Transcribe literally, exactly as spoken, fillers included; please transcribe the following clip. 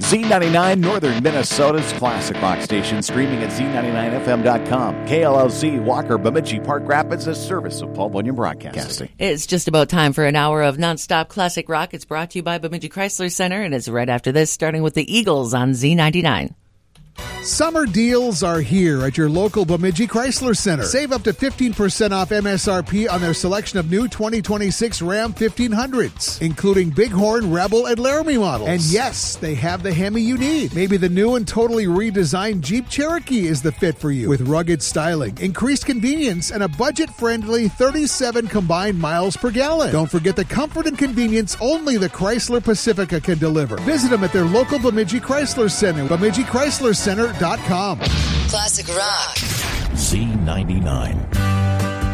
Z ninety-nine, Northern Minnesota's classic rock station, streaming at Z ninety-nine F M dot com. K L L C, Walker, Bemidji, Park Rapids, a service of Paul Bunyan Broadcasting. It's just about time for an hour of nonstop classic rock. It's brought to you by Bemidji Chrysler Center, and it's right after this, starting with the Eagles on Z ninety-nine. Summer deals are here at your local Bemidji Chrysler Center. Save up to fifteen percent off M S R P on their selection of new twenty twenty-six Ram fifteen hundreds, including Bighorn, Rebel, and Laramie models. And yes, they have the Hemi you need. Maybe the new and totally redesigned Jeep Cherokee is the fit for you, with rugged styling, increased convenience, and a budget-friendly thirty-seven combined miles per gallon. Don't forget the comfort and convenience only the Chrysler Pacifica can deliver. Visit them at their local Bemidji Chrysler Center, Bemidji Chrysler Center dot com. Classic rock. Z ninety-nine.